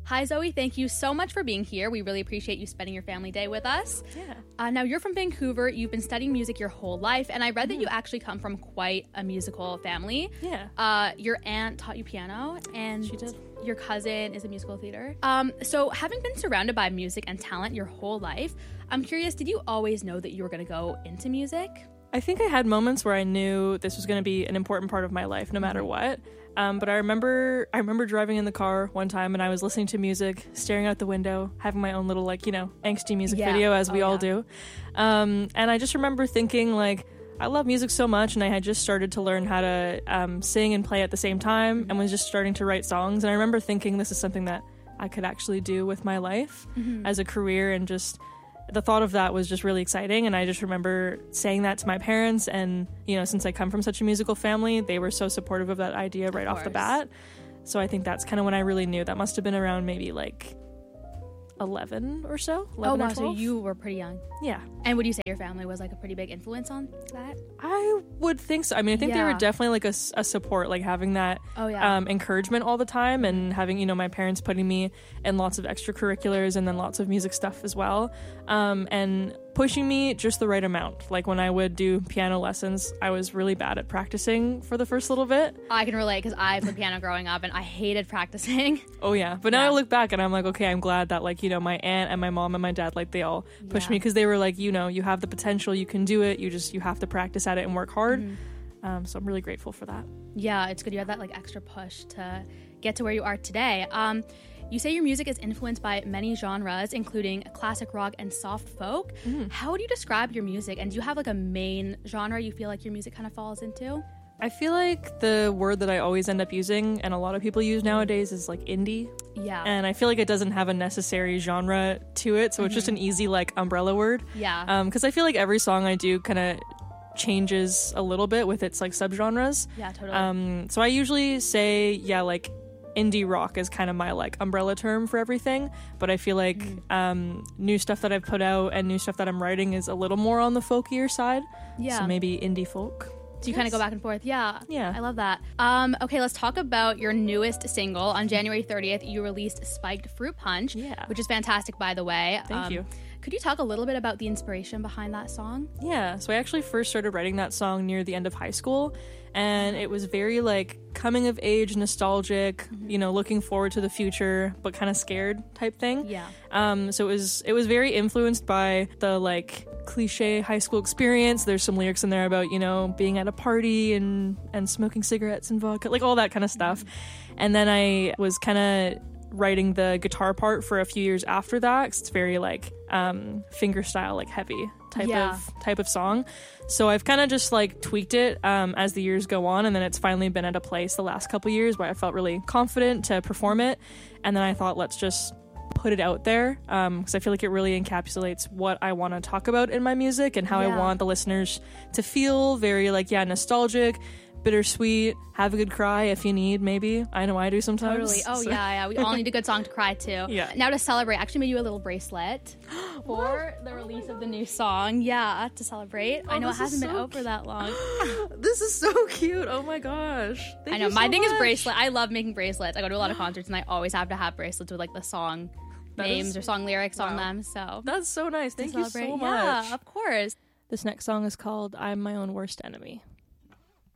Hi, Zoe. Thank you so much for being here. We really appreciate you spending your family day with us. Yeah. Now, you're from Vancouver. You've been studying music your whole life, and I read that you actually come from quite a musical family. Yeah. Your aunt taught you piano, and She did. your cousin is a musical theater. So having been surrounded by music and talent your whole life, I'm curious, did you always know that you were going to go into music? I think I had moments where I knew this was going to be an important part of my life no matter what. But I remember driving in the car one time and I was listening to music, staring out the window, having my own little, angsty music video, as we all do. And I just remember thinking, I love music so much, and I had just started to learn how to sing and play at the same time and was just starting to write songs. And I remember thinking this is something that I could actually do with my life as a career, and just the thought of that was just really exciting. And I just remember saying that to my parents, and since I come from such a musical family, they were so supportive of that idea right off the bat. So I think that's kind of when I really knew. That must have been around maybe 11 or so. 11 or 12. So you were pretty young. Yeah. And would you say your family was a pretty big influence on that? I would think so. I mean, I think they were definitely a support, having that encouragement all the time, and having, my parents putting me in lots of extracurriculars and then lots of music stuff as well. And pushing me just the right amount. When I would do piano lessons, I was really bad at practicing for the first little bit. I can relate, because I played piano growing up and I hated practicing. Oh yeah. But now I look back and I'm like, okay, I'm glad that my aunt and my mom and my dad, they all pushed me, because they were like, you have the potential, you can do it, you have to practice at it and work hard. So I'm really grateful for that. Yeah, it's good you had that extra push to get to where you are today. You say your music is influenced by many genres, including classic rock and soft folk. How would you describe your music? And do you have a main genre you feel like your music kind of falls into? I feel like the word that I always end up using, and a lot of people use nowadays, is indie. Yeah. And I feel like it doesn't have a necessary genre to it, so it's just an easy umbrella word. Yeah. Because I feel like every song I do kind of changes a little bit with its subgenres. Yeah, totally. So I usually say, indie rock is kind of my umbrella term for everything, but I feel like new stuff that I've put out and new stuff that I'm writing is a little more on the folkier side. Yeah. So maybe indie folk. So you kind of go back and forth. Yeah. Yeah. I love that. Okay, let's talk about your newest single. On January 30th, you released Spiked Fruit Punch, which is fantastic, by the way. Thank you. Could you talk a little bit about the inspiration behind that song? Yeah, so I actually first started writing that song near the end of high school, and it was very coming of age, nostalgic, looking forward to the future, but kind of scared type thing. Yeah. So it was very influenced by the cliche high school experience. There's some lyrics in there about, being at a party and smoking cigarettes and vodka, all that kind of stuff. And then I was kind of writing the guitar part for a few years after that, 'cause it's very finger style, heavy type of song. So I've kind of just tweaked it as the years go on, and then it's finally been at a place the last couple years where I felt really confident to perform it. And then I thought, let's just put it out there, because I feel like it really encapsulates what I want to talk about in my music and how I want the listeners to feel very nostalgic, bittersweet, have a good cry if you need, maybe. I know I do sometimes. Totally. Oh, yeah. We all need a good song to cry to. Yeah. Now, to celebrate, I actually made you a little bracelet for the release of the new song. Yeah, to celebrate. I know it hasn't been out for that long. This is so cute. Oh my gosh. I know. My thing is bracelet. I love making bracelets. I go to a lot of concerts, and I always have to have bracelets with the song names or song lyrics on them. So that's so nice. Thank you so much. Yeah, of course. This next song is called I'm My Own Worst Enemy.